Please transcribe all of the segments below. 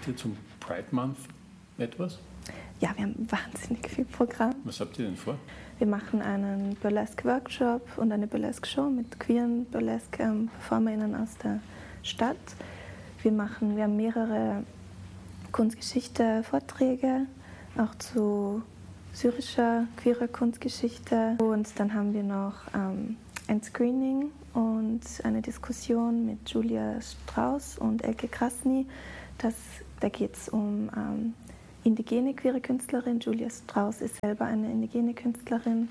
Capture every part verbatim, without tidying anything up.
ihr zum Pride Month etwas? Ja, wir haben wahnsinnig viel Programm. Was habt ihr denn vor? Wir machen einen Burlesque-Workshop und eine Burlesque-Show mit queeren Burlesque-PerformerInnen aus der Stadt. Wir, machen, wir haben mehrere Kunstgeschichte-Vorträge, auch zu syrischer, queerer Kunstgeschichte. Und dann haben wir noch ähm, ein Screening und eine Diskussion mit Julia Strauss und Elke Krasny. Das, da geht es um ähm, indigene queere Künstlerin. Julia Strauss ist selber eine indigene Künstlerin.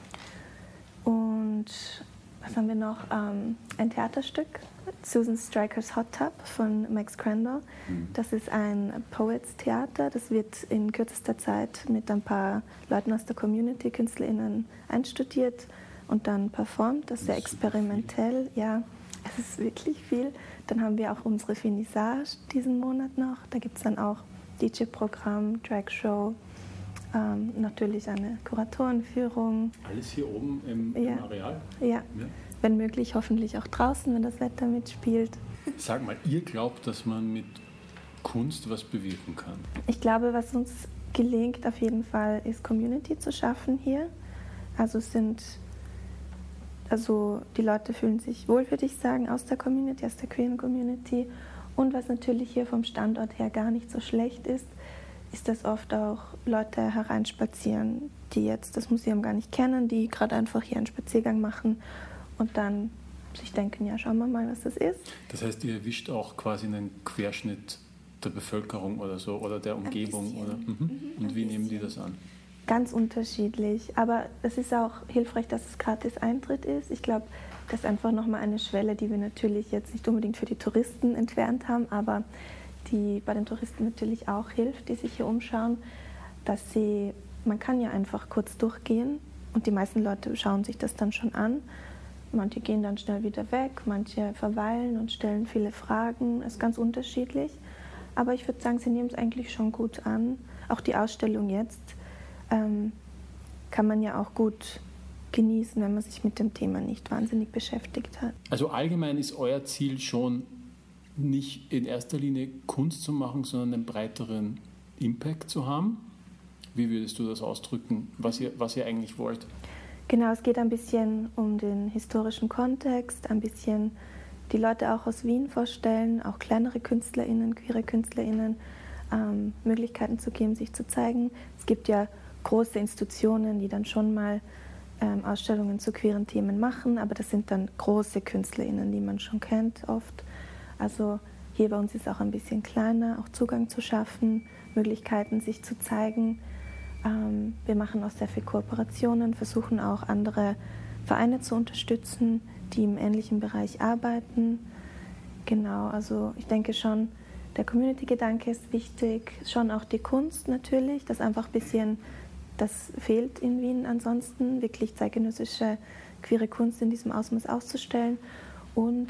Und was haben wir noch? Ähm, ein Theaterstück, Susan Stryker's Hot Tub von Max Crandall. Das ist ein Poets-Theater. Das wird in kürzester Zeit mit ein paar Leuten aus der Community, KünstlerInnen, einstudiert und dann performt. Das ist sehr experimentell. Ja, es ist wirklich viel. Dann haben wir auch unsere Finissage diesen Monat noch. Da gibt es dann auch D J-Programm, Drag-Show, ähm, natürlich eine Kuratorenführung. Alles hier oben im, ja. im Areal? Ja. ja, wenn möglich hoffentlich auch draußen, wenn das Wetter mitspielt. Sag mal, ihr glaubt, dass man mit Kunst was bewirken kann? Ich glaube, was uns gelingt auf jeden Fall, ist Community zu schaffen hier. Also sind, also die Leute fühlen sich wohl, würde ich sagen, aus der Community, aus der queeren Community. Und was natürlich hier vom Standort her gar nicht so schlecht ist, ist, dass oft auch Leute hereinspazieren, die jetzt das Museum gar nicht kennen, die gerade einfach hier einen Spaziergang machen und dann sich denken, ja, schauen wir mal, was das ist. Das heißt, ihr erwischt auch quasi einen Querschnitt der Bevölkerung oder so oder der Umgebung? Oder? Mhm. Mhm. Und wie nehmen die das an? Ganz unterschiedlich, aber es ist auch hilfreich, dass es gratis Eintritt ist. Ich glaube, das ist einfach nochmal eine Schwelle, die wir natürlich jetzt nicht unbedingt für die Touristen entfernt haben, aber die bei den Touristen natürlich auch hilft, die sich hier umschauen, dass sie, man kann ja einfach kurz durchgehen und die meisten Leute schauen sich das dann schon an. Manche gehen dann schnell wieder weg, manche verweilen und stellen viele Fragen, das ist ganz unterschiedlich. Aber ich würde sagen, sie nehmen es eigentlich schon gut an. Auch die Ausstellung jetzt ähm, kann man ja auch gut genießen, wenn man sich mit dem Thema nicht wahnsinnig beschäftigt hat. Also allgemein ist euer Ziel schon nicht in erster Linie Kunst zu machen, sondern einen breiteren Impact zu haben? Wie würdest du das ausdrücken, was ihr, was ihr eigentlich wollt? Genau, es geht ein bisschen um den historischen Kontext, ein bisschen die Leute auch aus Wien vorstellen, auch kleinere KünstlerInnen, queere KünstlerInnen, ähm, Möglichkeiten zu geben, sich zu zeigen. Es gibt ja große Institutionen, die dann schon mal ähm, Ausstellungen zu queeren Themen machen, aber das sind dann große KünstlerInnen, die man schon kennt oft. Also hier bei uns ist auch ein bisschen kleiner, auch Zugang zu schaffen, Möglichkeiten sich zu zeigen. Ähm, wir machen auch sehr viel Kooperationen, versuchen auch andere Vereine zu unterstützen, die im ähnlichen Bereich arbeiten. Genau, also ich denke schon, der Community-Gedanke ist wichtig, schon auch die Kunst natürlich, das einfach ein bisschen, das fehlt in Wien ansonsten, wirklich zeitgenössische queere Kunst in diesem Ausmaß auszustellen. Und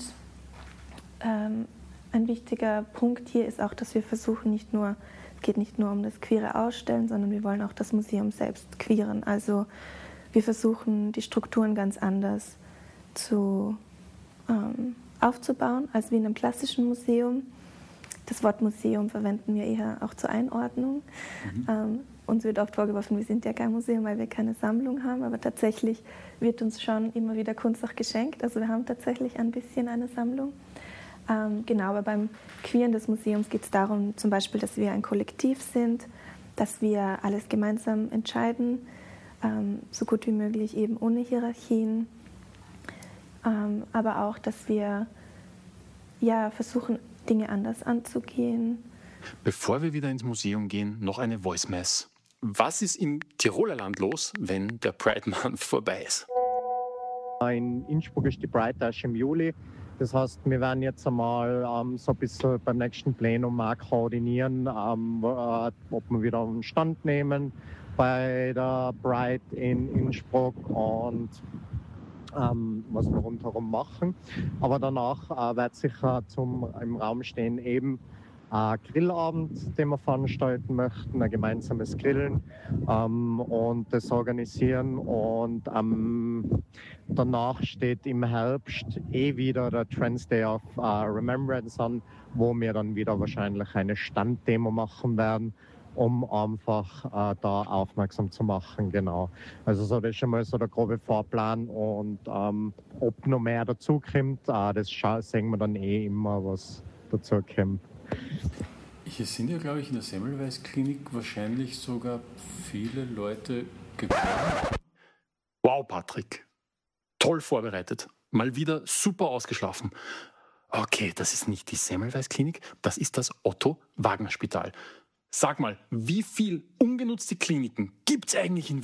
ähm, ein wichtiger Punkt hier ist auch, dass wir versuchen, nicht nur, es geht nicht nur um das queere Ausstellen, sondern wir wollen auch das Museum selbst queeren. Also wir versuchen, die Strukturen ganz anders zu, ähm, aufzubauen, als wie in einem klassischen Museum. Das Wort Museum verwenden wir eher auch zur Einordnung. Mhm. Ähm, uns wird oft vorgeworfen, wir sind ja kein Museum, weil wir keine Sammlung haben, aber tatsächlich wird uns schon immer wieder Kunst auch geschenkt. Also wir haben tatsächlich ein bisschen eine Sammlung. Ähm, genau, aber beim Queeren des Museums geht es darum, zum Beispiel, dass wir ein Kollektiv sind, dass wir alles gemeinsam entscheiden, ähm, so gut wie möglich eben ohne Hierarchien, ähm, aber auch, dass wir ja, versuchen, Dinge anders anzugehen. Bevor wir wieder ins Museum gehen, noch eine Voice Mess. Was ist im Tiroler Land los, wenn der Pride Month vorbei ist? In Innsbruck ist die Pride erst im Juli. Das heißt, wir werden jetzt einmal ähm, so ein bisschen beim nächsten Plenum auch koordinieren, ähm, äh, ob wir wieder einen Stand nehmen bei der Pride in Innsbruck und ähm, was wir rundherum machen. Aber danach äh, wird sicher zum, im Raum stehen, eben einen Grillabend, den wir veranstalten möchten, ein gemeinsames Grillen ähm, und das organisieren. Und ähm, danach steht im Herbst eh wieder der Trans Day of uh, Remembrance an, wo wir dann wieder wahrscheinlich eine Standdemo machen werden, um einfach äh, da aufmerksam zu machen, genau. Also so, das ist schon mal so der grobe Fahrplan und ähm, ob noch mehr dazu kommt, äh, das scha- sehen wir dann eh immer, was dazu kommt. Hier sind ja, glaube ich, in der Semmelweis-Klinik wahrscheinlich sogar viele Leute gekommen. Wow, Patrick. Toll vorbereitet. Mal wieder super ausgeschlafen. Okay, das ist nicht die Semmelweis-Klinik, das ist das Otto-Wagner-Spital. Sag mal, wie viel ungenutzte Kliniken gibt es eigentlich in Wien?